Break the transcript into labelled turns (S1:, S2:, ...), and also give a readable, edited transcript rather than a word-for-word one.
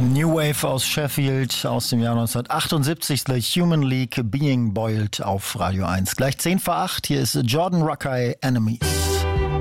S1: New Wave aus Sheffield aus dem Jahr 1978, The Human League, Being Boiled auf Radio 1. Gleich 7:50, hier ist Jordan Rakei, Enemy.